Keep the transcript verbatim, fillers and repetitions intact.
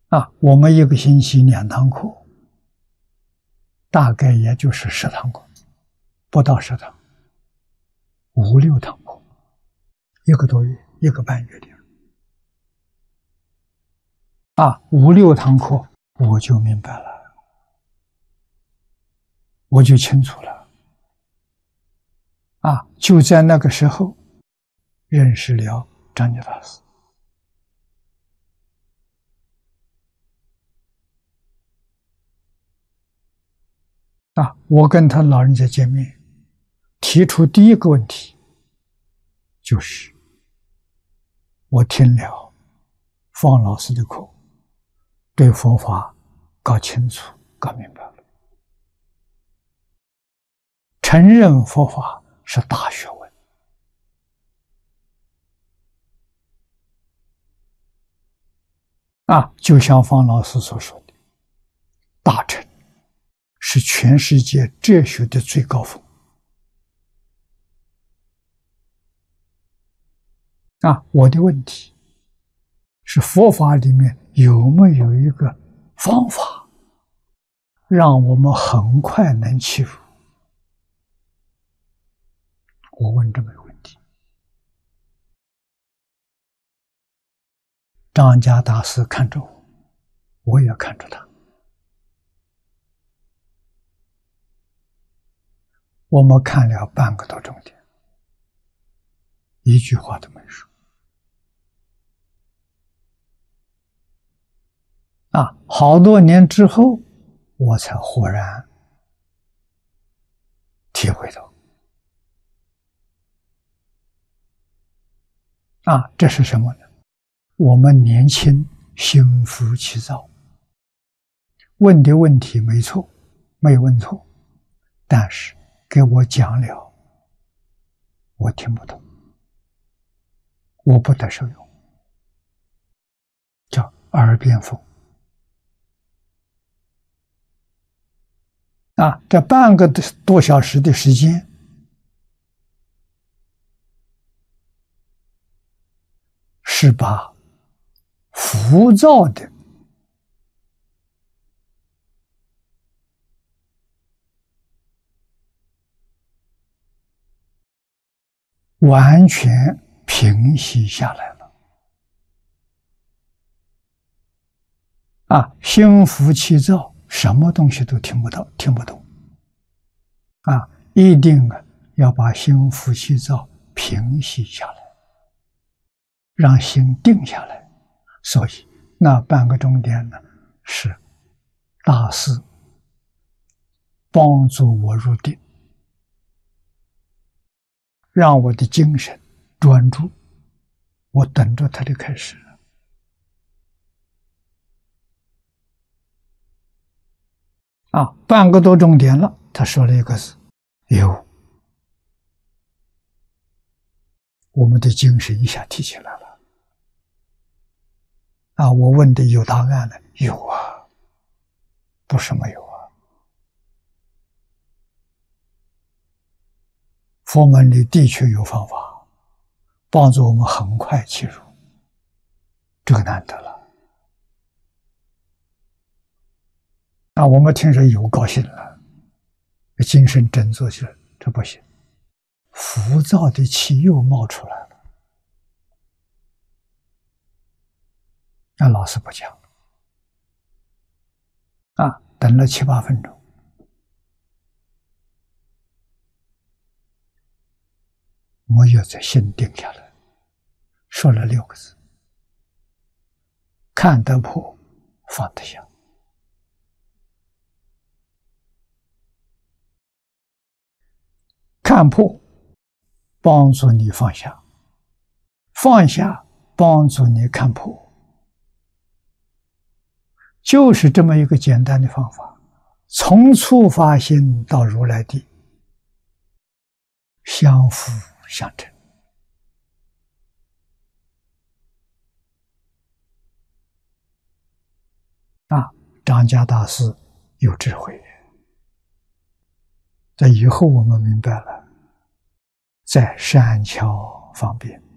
啊，我们一个星期两堂课，大概也就是十堂课，不到十堂，五六堂课，一个多月，一个半月的。啊，五六堂课我就明白了，我就清楚了。啊，就在那个时候认识了张家大师。啊，我跟他老人家见面，提出第一个问题就是我听了方老师的课，对佛法搞清楚搞明白了，承认佛法是大学问。啊，就像方老师所说的，大乘是全世界哲学的最高峰。啊，我的问题是佛法里面有没有一个方法，让我们很快能契入？我问这么一个问题。张家大师看着我，我也看着他。我们看了半个多钟点，一句话都没说。啊，好多年之后，我才忽然体会到，啊，这是什么呢？我们年轻，心浮气躁，问的问题没错，没问错，但是给我讲了，我听不懂，我不得受用，叫耳边风。啊，这半个多小时的时间，是把浮躁的完全平息下来了。啊，心浮气躁，什么东西都听不到，听不懂。啊，一定啊要把心浮气躁平息下来，让心定下来。所以那半个钟点呢，是大师帮助我入定，让我的精神专注，我等着他的开始。啊，半个多钟点了，他说了一个字：有。我们的精神一下提起来了。啊，我问的有答案了，有啊，不是没有啊。佛门里的确有方法，帮助我们很快切入，这个难得了。啊，我们听说有高兴了，精神振作起来，这不行，浮躁的气又冒出来了。那老师不讲啊，等了七八分钟，我又在心定下来，说了六个字：看得破，放得下。看破，帮助你放下；放下，帮助你看破。就是这么一个简单的方法，从初发心到如来地，相辅相成。啊，张家大师有智慧，在以后我们明白了，在善巧方便。